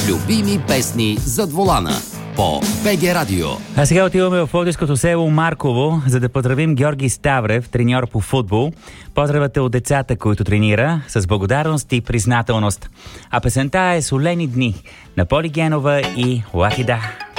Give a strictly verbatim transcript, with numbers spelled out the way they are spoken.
любими песни зад волана по БГ Радио. А сега отиваме в пловдивското село Марково, за да поздравим Георги Ставрев, треньор по футбол. Поздравът е от децата, които тренира, с благодарност и признателност. А песента е "Солени дни" на Поли Генова и Лахида.